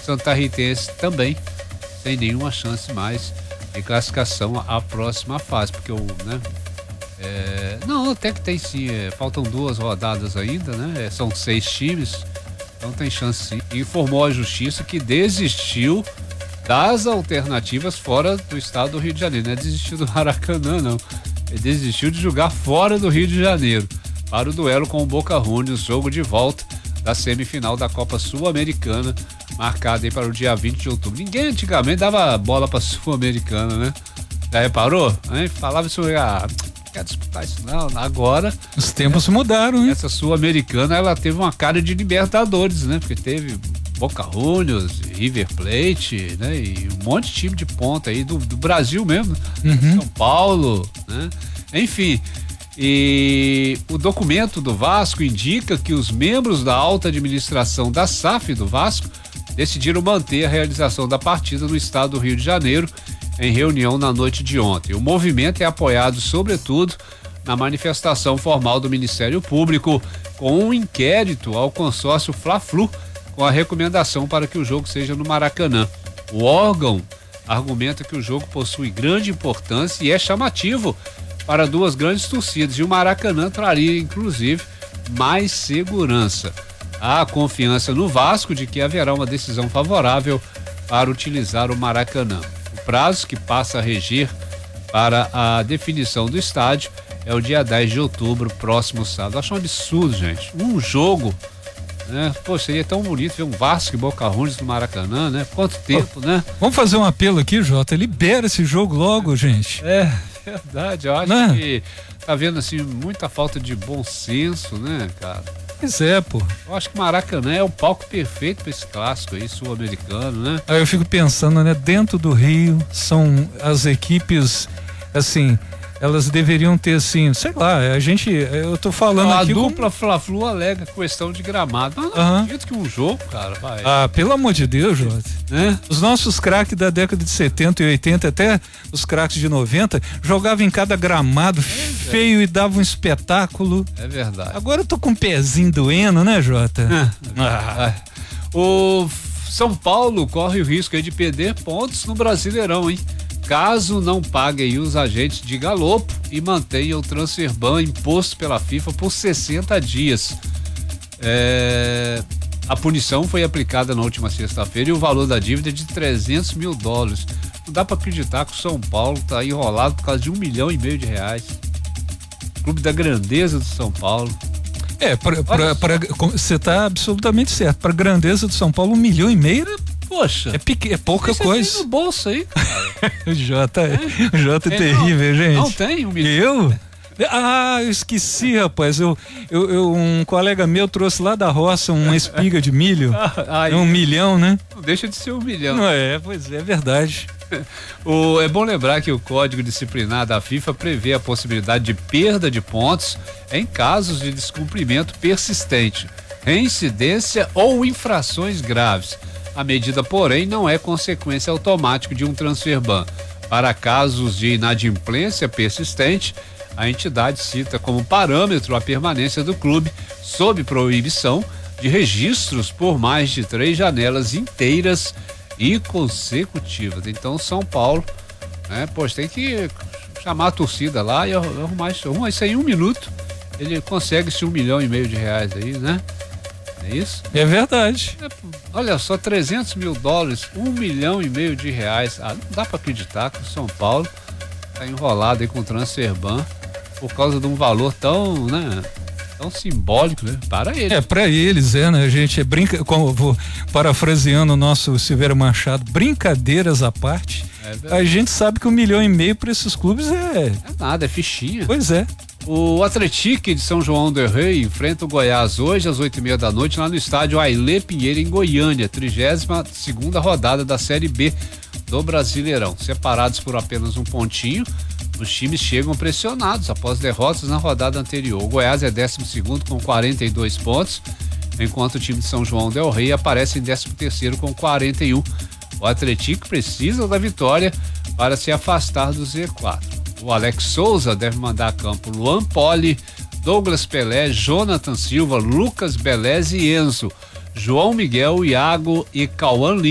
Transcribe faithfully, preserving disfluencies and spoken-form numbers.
Santa Ritense também sem nenhuma chance mais de classificação à próxima fase, porque o, né? É, não, até que tem sim, é, faltam duas rodadas ainda, né? É, são seis times, então tem chance sim. Informou a justiça que desistiu das alternativas fora do estado do Rio de Janeiro, não é desistiu do Maracanã, não. Ele desistiu de jogar fora do Rio de Janeiro para o duelo com o Boca Juniors, jogo de volta da semifinal da Copa Sul-Americana, marcada aí para o dia vinte de outubro. Ninguém antigamente dava bola para Sul-Americana, né? Já reparou? Hein? Falava isso, ah, não quer disputar isso não. Agora os tempos essa, mudaram, hein? Essa Sul-Americana, ela teve uma cara de Libertadores, né? Porque teve Boca Juniors, River Plate, né? E um monte de time de ponta aí do, do Brasil mesmo, uhum. São Paulo, né? Enfim, e o documento do Vasco indica que os membros da alta administração da S A F do Vasco decidiram manter a realização da partida no estado do Rio de Janeiro em reunião na noite de ontem. O movimento é apoiado, sobretudo, na manifestação formal do Ministério Público com um inquérito ao consórcio Fla-Flu com a recomendação para que o jogo seja no Maracanã. O órgão argumenta que o jogo possui grande importância e é chamativo para duas grandes torcidas, e o Maracanã traria, inclusive, mais segurança. Há confiança no Vasco de que haverá uma decisão favorável para utilizar o Maracanã. O prazo que passa a reger para a definição do estádio é o dia dez de outubro, próximo sábado. Acho um absurdo, gente. Um jogo, né? Pô, seria tão bonito ver um Vasco e Boca Juniors no Maracanã, né? Quanto tempo, oh, né? Vamos fazer um apelo aqui, Jota. Libera esse jogo logo, gente. É, verdade. Eu acho Não. que tá vendo, assim, muita falta de bom senso, né, cara? Pois é, pô. Eu acho que o Maracanã é o palco perfeito para esse clássico aí, sul-americano, né? Aí eu fico pensando, né? Dentro do Rio, são as equipes, assim, elas deveriam ter, assim, sei lá, a gente, eu tô falando não, aqui... A dupla como... Fla-Flu alega questão de gramado. Mas não uhum. acredito que um jogo, cara, vai. Ah, pelo amor de Deus, Jota. É? Os nossos craques da década de setenta e oitenta, até os craques de noventa, jogavam em cada gramado é, feio é. e davam um espetáculo. É verdade. Agora eu tô com um pezinho doendo, né, Jota? É. Ah. O São Paulo corre o risco aí de perder pontos no Brasileirão, hein? Caso não pague aí os agentes de galopo e mantenha o transfer ban imposto pela FIFA por sessenta dias. É... A punição foi aplicada na última sexta-feira e o valor da dívida é de trezentos mil dólares. Não dá para acreditar que o São Paulo tá enrolado por causa de um milhão e meio de reais. Clube da grandeza do São Paulo. É, para você tá absolutamente certo. Para grandeza do São Paulo, um milhão e meio, poxa, é, pequ, é pouca você coisa. Tem no bolso aí, cara. O Jota é, o Jota é terrível, não, gente. Não tem um milhão. Eu? Ah, eu esqueci, rapaz. Eu, eu, eu, um colega meu trouxe lá da roça uma espiga de milho. Ah, é um milhão, né? Não deixa de ser um milhão. Não é, pois é, é verdade. O, é bom lembrar que o Código Disciplinar da FIFA prevê a possibilidade de perda de pontos em casos de descumprimento persistente, reincidência ou infrações graves. A medida, porém, não é consequência automática de um transfer ban. Para casos de inadimplência persistente, a entidade cita como parâmetro a permanência do clube sob proibição de registros por mais de três janelas inteiras e consecutivas. Então, São Paulo, né, pois tem que chamar a torcida lá e arrumar isso, arrumar isso aí em um minuto. Ele consegue esse um milhão e meio de reais aí, né? É isso? É verdade. É, olha só, trezentos mil dólares, um milhão e meio de reais. Ah, não dá para acreditar que o São Paulo tá enrolado aí com o transfer ban por causa de um valor tão, né? Tão simbólico, né? Para eles. É, para eles, é, né? A gente brinca, como vou parafraseando o nosso Silveira Machado, brincadeiras à parte, é a gente sabe que um milhão e meio para esses clubes é... É nada, é fichinha. Pois é. O Atlético de São João del Rei enfrenta o Goiás hoje às oito e meia da noite lá no estádio Ailê Pinheiro em Goiânia, trigésima segunda rodada da Série B do Brasileirão. Separados por apenas um pontinho, os times chegam pressionados após derrotas na rodada anterior. O Goiás é décimo segundo com quarenta e dois pontos, enquanto o time de São João del Rei aparece em décimo terceiro com quarenta e um. O Atlético precisa da vitória para se afastar do Z quatro. O Alex Souza deve mandar a campo Luan Poli, Douglas Pelé, Jonathan Silva, Lucas Belez e Enzo, João Miguel, Iago e Cauã Lima.